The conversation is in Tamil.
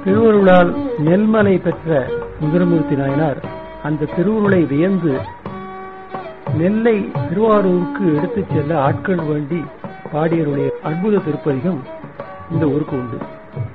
திருவருளால் நெல்மலை பெற்ற சுந்தரமூர்த்தி நாயனார் அந்த திருவுருளை வியந்து நெல்லை திருவாரூருக்கு எடுத்துச் செல்ல ஆட்கள் வேண்டி பாடியருடைய அற்புத திருப்பதிகம் இந்த ஊருக்கு உண்டு.